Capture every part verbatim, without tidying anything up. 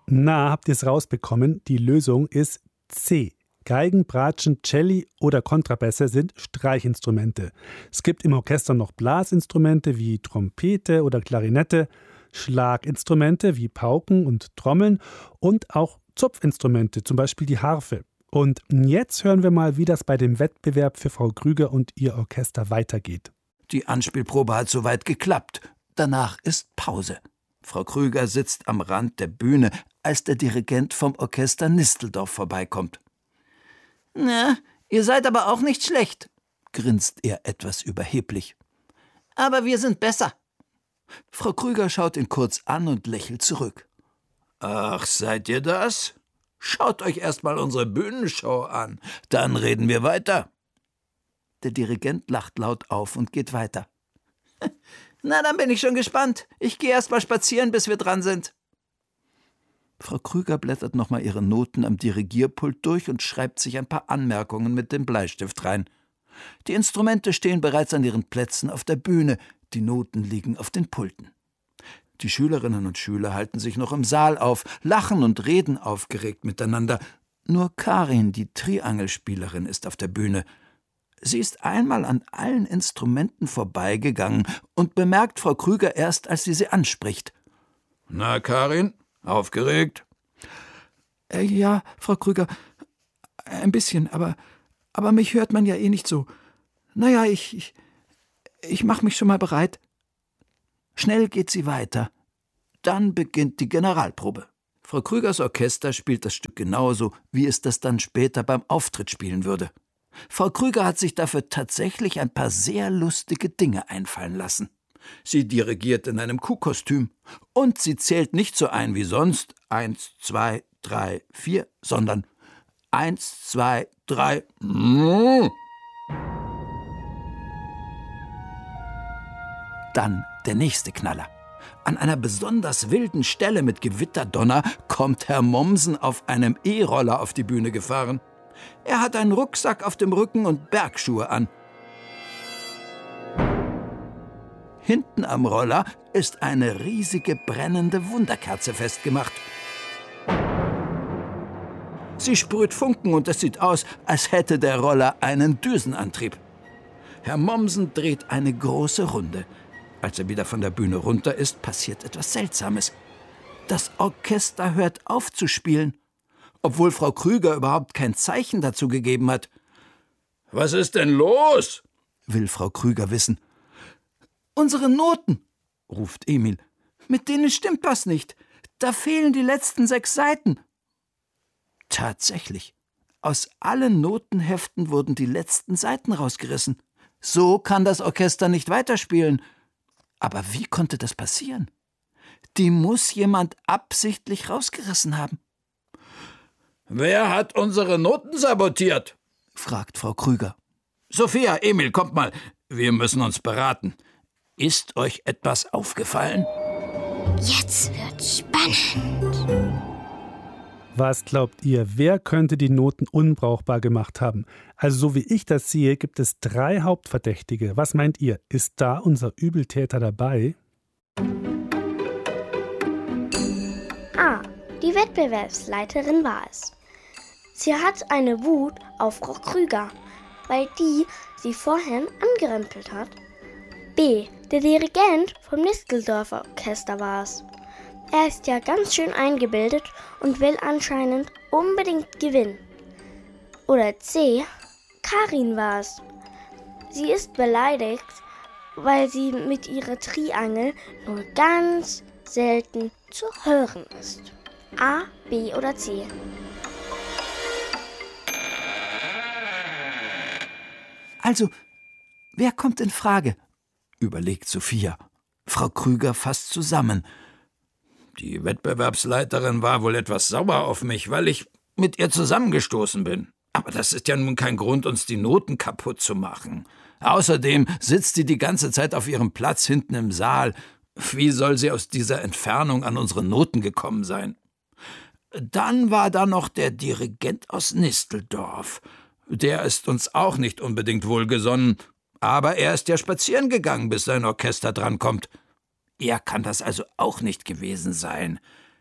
Na, habt ihr es rausbekommen? Die Lösung ist C. Geigen, Bratschen, Celli oder Kontrabässe sind Streichinstrumente. Es gibt im Orchester noch Blasinstrumente wie Trompete oder Klarinette, Schlaginstrumente wie Pauken und Trommeln und auch Zupfinstrumente, zum Beispiel die Harfe. Und jetzt hören wir mal, wie das bei dem Wettbewerb für Frau Krüger und ihr Orchester weitergeht. Die Anspielprobe hat soweit geklappt. Danach ist Pause. Frau Krüger sitzt am Rand der Bühne, als der Dirigent vom Orchester Nisteldorf vorbeikommt. »Na, ihr seid aber auch nicht schlecht«, grinst er etwas überheblich. »Aber wir sind besser.« Frau Krüger schaut ihn kurz an und lächelt zurück. »Ach, seid ihr das? Schaut euch erst mal unsere Bühnenshow an, dann reden wir weiter.« Der Dirigent lacht laut auf und geht weiter. »Na, dann bin ich schon gespannt. Ich gehe erst mal spazieren, bis wir dran sind.« Frau Krüger blättert nochmal ihre Noten am Dirigierpult durch und schreibt sich ein paar Anmerkungen mit dem Bleistift rein. Die Instrumente stehen bereits an ihren Plätzen auf der Bühne, die Noten liegen auf den Pulten. Die Schülerinnen und Schüler halten sich noch im Saal auf, lachen und reden aufgeregt miteinander. Nur Karin, die Triangelspielerin, ist auf der Bühne. Sie ist einmal an allen Instrumenten vorbeigegangen und bemerkt Frau Krüger erst, als sie sie anspricht. »Na, Karin, aufgeregt?« Äh, »Ja, Frau Krüger, ein bisschen, aber, aber mich hört man ja eh nicht so. Naja, ich, ich, ich mach mich schon mal bereit.« Schnell geht sie weiter. Dann beginnt die Generalprobe. Frau Krügers Orchester spielt das Stück genauso, wie es das dann später beim Auftritt spielen würde. Frau Krüger hat sich dafür tatsächlich ein paar sehr lustige Dinge einfallen lassen. Sie dirigiert in einem Kuhkostüm und sie zählt nicht so ein wie sonst eins, zwei, drei, vier, sondern eins, zwei, drei. Dann der nächste Knaller. An einer besonders wilden Stelle mit Gewitterdonner kommt Herr Mommsen auf einem E-Roller auf die Bühne gefahren. Er hat einen Rucksack auf dem Rücken und Bergschuhe an. Hinten am Roller ist eine riesige brennende Wunderkerze festgemacht. Sie sprüht Funken und es sieht aus, als hätte der Roller einen Düsenantrieb. Herr Mommsen dreht eine große Runde. Als er wieder von der Bühne runter ist, passiert etwas Seltsames. Das Orchester hört auf zu spielen, obwohl Frau Krüger überhaupt kein Zeichen dazu gegeben hat. »Was ist denn los?« will Frau Krüger wissen. »Unsere Noten«, ruft Emil. »Mit denen stimmt was nicht. Da fehlen die letzten sechs Seiten.« Tatsächlich. Aus allen Notenheften wurden die letzten Seiten rausgerissen. So kann das Orchester nicht weiterspielen. Aber wie konnte das passieren? Die muss jemand absichtlich rausgerissen haben. »Wer hat unsere Noten sabotiert?« fragt Frau Krüger. »Sophia, Emil, kommt mal. Wir müssen uns beraten. Ist euch etwas aufgefallen?« Jetzt wird's spannend. Was glaubt ihr, wer könnte die Noten unbrauchbar gemacht haben? Also so wie ich das sehe, gibt es drei Hauptverdächtige. Was meint ihr? Ist da unser Übeltäter dabei? A. Die Wettbewerbsleiterin war es. Sie hat eine Wut auf Frau Krüger, weil die sie vorhin angerempelt hat. B. Der Dirigent vom Nisteldorfer Orchester war es. Er ist ja ganz schön eingebildet und will anscheinend unbedingt gewinnen. Oder C. Karin war es. Sie ist beleidigt, weil sie mit ihrer Triangel nur ganz selten zu hören ist. A, B oder C? Also, wer kommt in Frage? Überlegt Sophia. Frau Krüger fasst zusammen. Die Wettbewerbsleiterin war wohl etwas sauer auf mich, weil ich mit ihr zusammengestoßen bin. Aber das ist ja nun kein Grund, uns die Noten kaputt zu machen. Außerdem sitzt sie die ganze Zeit auf ihrem Platz hinten im Saal. Wie soll sie aus dieser Entfernung an unsere Noten gekommen sein? Dann war da noch der Dirigent aus Nisteldorf. Der ist uns auch nicht unbedingt wohlgesonnen, aber er ist ja spazieren gegangen, bis sein Orchester drankommt. Er kann das also auch nicht gewesen sein.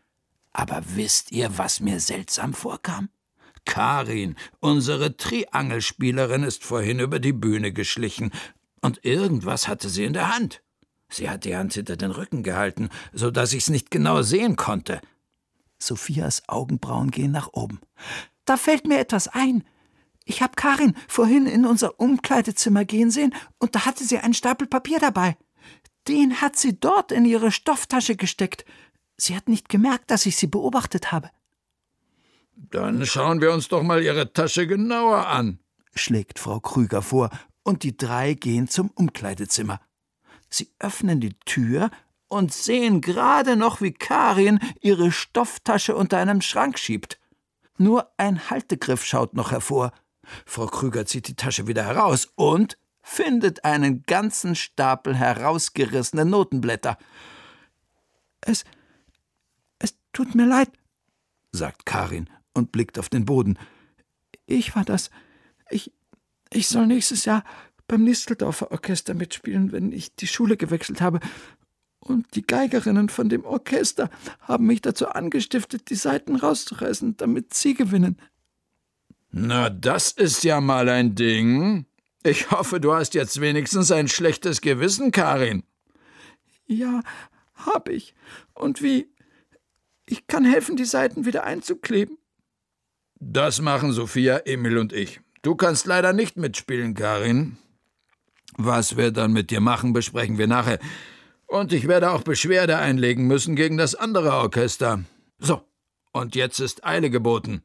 Aber wisst ihr, was mir seltsam vorkam? Karin, unsere Triangelspielerin, ist vorhin über die Bühne geschlichen, und irgendwas hatte sie in der Hand. Sie hat die Hand hinter den Rücken gehalten, so dass ich's nicht genau sehen konnte. Sophias Augenbrauen gehen nach oben. »Da fällt mir etwas ein. Ich habe Karin vorhin in unser Umkleidezimmer gehen sehen, und da hatte sie einen Stapel Papier dabei. Den hat sie dort in ihre Stofftasche gesteckt. Sie hat nicht gemerkt, dass ich sie beobachtet habe.« »Dann schauen wir uns doch mal Ihre Tasche genauer an«, schlägt Frau Krüger vor, und die drei gehen zum Umkleidezimmer. Sie öffnen die Tür und sehen gerade noch, wie Karin ihre Stofftasche unter einem Schrank schiebt. Nur ein Haltegriff schaut noch hervor. Frau Krüger zieht die Tasche wieder heraus und findet einen ganzen Stapel herausgerissener Notenblätter. Es, es tut mir leid«, sagt Karin und blickt auf den Boden. »Ich war das. Ich, ich soll nächstes Jahr beim Nisteldorfer Orchester mitspielen, wenn ich die Schule gewechselt habe. Und die Geigerinnen von dem Orchester haben mich dazu angestiftet, die Saiten rauszureißen, damit sie gewinnen.« »Na, das ist ja mal ein Ding. Ich hoffe, du hast jetzt wenigstens ein schlechtes Gewissen, Karin.« »Ja, hab ich. Und wie? Ich kann helfen, die Saiten wieder einzukleben.« »Das machen Sophia, Emil und ich. Du kannst leider nicht mitspielen, Karin. Was wir dann mit dir machen, besprechen wir nachher. Und ich werde auch Beschwerde einlegen müssen gegen das andere Orchester. So, und jetzt ist Eile geboten.